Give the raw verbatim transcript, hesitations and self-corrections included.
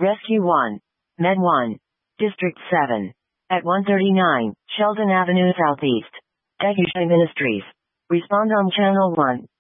Rescue one. Med one. District seven. At one thirty-nine, Sheldon Avenue Southeast. Tegusha Ministries. Respond on Channel one.